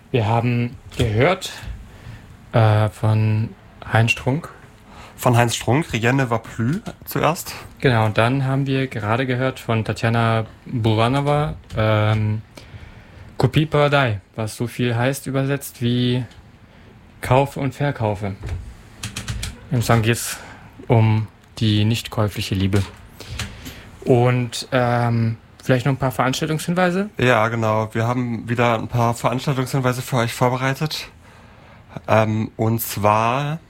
Wir haben gehört von Heinz Strunk. Von Heinz Strunk, Rien ne va plus zuerst. Genau, und dann haben wir gerade gehört von Tatjana Bulvanova Kupy Prodaj, was so viel heißt übersetzt wie Kaufe und Verkaufe. Im Song geht es um die nicht käufliche Liebe. Und vielleicht noch ein paar Veranstaltungshinweise? Ja, genau. Wir haben wieder ein paar Veranstaltungshinweise für euch vorbereitet. Und zwar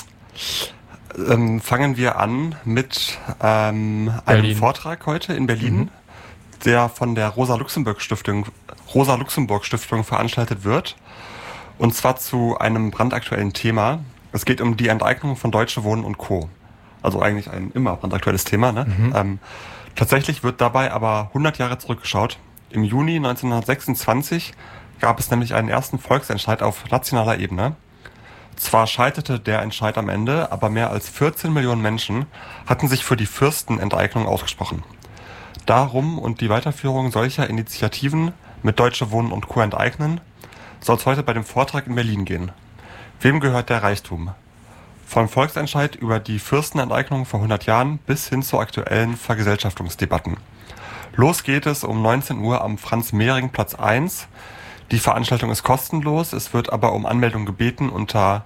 fangen wir an mit einem Vortrag heute in Berlin, der von der Rosa-Luxemburg-Stiftung veranstaltet wird. Und zwar zu einem brandaktuellen Thema. Es geht um die Enteignung von Deutsche Wohnen und Co. Also eigentlich ein immer brandaktuelles Thema, ne? Tatsächlich wird dabei aber 100 Jahre zurückgeschaut. Im Juni 1926 gab es nämlich einen ersten Volksentscheid auf nationaler Ebene. Zwar scheiterte der Entscheid am Ende, aber mehr als 14 Millionen Menschen hatten sich für die Fürstenenteignung ausgesprochen. Darum und die Weiterführung solcher Initiativen mit Deutsche Wohnen und Co. enteignen, soll es heute bei dem Vortrag in Berlin gehen. Wem gehört der Reichtum? Vom Volksentscheid über die Fürstenenteignung vor 100 Jahren bis hin zu aktuellen Vergesellschaftungsdebatten. Los geht es um 19 Uhr am Franz-Mehring-Platz 1. Die Veranstaltung ist kostenlos, es wird aber um Anmeldung gebeten unter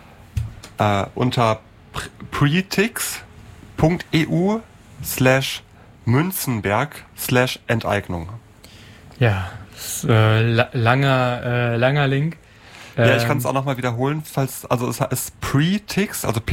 pretix.eu/Münzenberg/Enteignung. Ja, langer Link. Ja, ich kann es auch nochmal wiederholen, es ist pretix, also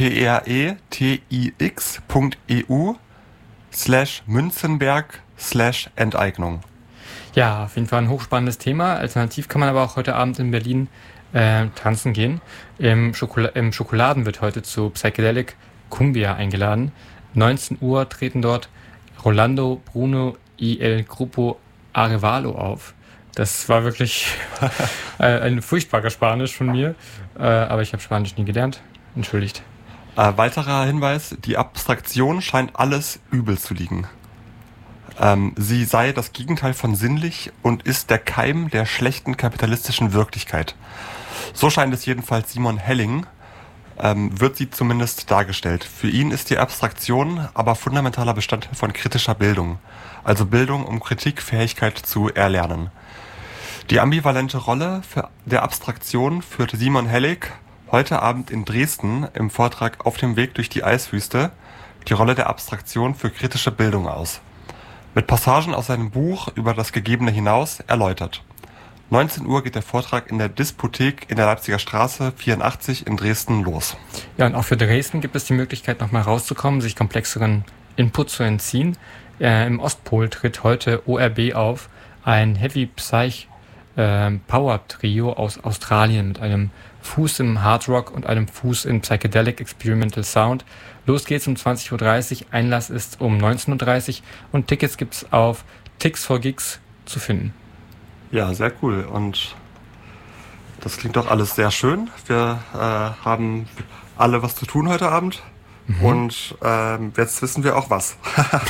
pretix.eu/Münzenberg/Enteignung. Ja, auf jeden Fall ein hochspannendes Thema. Alternativ kann man aber auch heute Abend in Berlin tanzen gehen. Im Schokoladen wird heute zu Psychedelic Cumbia eingeladen. 19 Uhr treten dort Rolando, Bruno y el Grupo Arevalo auf. Das war wirklich ein furchtbarer Spanisch von mir, aber ich habe Spanisch nie gelernt. Entschuldigt. Weiterer Hinweis, die Abstraktion scheint alles übel zu liegen. Sie sei das Gegenteil von sinnlich und ist der Keim der schlechten kapitalistischen Wirklichkeit. So scheint es jedenfalls Simon Helling, wird sie zumindest dargestellt. Für ihn ist die Abstraktion aber fundamentaler Bestandteil von kritischer Bildung, also Bildung, um Kritikfähigkeit zu erlernen. Die ambivalente Rolle der Abstraktion führte Simon Helling heute Abend in Dresden im Vortrag Auf dem Weg durch die Eiswüste die Rolle der Abstraktion für kritische Bildung aus. Mit Passagen aus seinem Buch über das Gegebene hinaus erläutert. 19 Uhr geht der Vortrag in der Disputhek in der Leipziger Straße 84 in Dresden los. Ja, und auch für Dresden gibt es die Möglichkeit, nochmal rauszukommen, sich komplexeren Input zu entziehen. Im Ostpol tritt heute ORB auf, ein Heavy Psych Power Trio aus Australien mit einem Fuß im Hard Rock und einem Fuß in Psychedelic Experimental Sound. Los geht's um 20.30 Uhr, Einlass ist um 19.30 Uhr und Tickets gibt's auf Tix4Gigs zu finden. Ja, sehr cool und das klingt doch alles sehr schön. Wir haben alle was zu tun heute Abend und jetzt wissen wir auch was.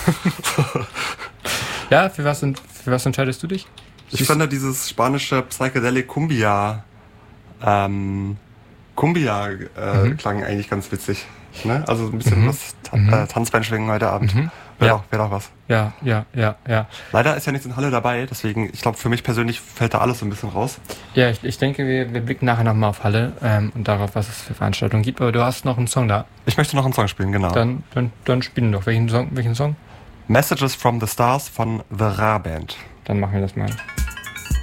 Ja, für was entscheidest du dich? Ich fand dieses spanische Psychedelic Cumbia klang eigentlich ganz witzig. Ne? Also ein bisschen was Tanzbeinschwingen heute Abend. Wäre doch was. Ja. Leider ist ja nichts in Halle dabei, deswegen, ich glaube, für mich persönlich fällt da alles so ein bisschen raus. Ja, ich denke, wir blicken nachher nochmal auf Halle und darauf, was es für Veranstaltungen gibt. Aber du hast noch einen Song da. Ich möchte noch einen Song spielen, genau. Dann spielen wir doch. Welchen Song? Messages from the Stars von The Ra Band. Dann machen wir das mal.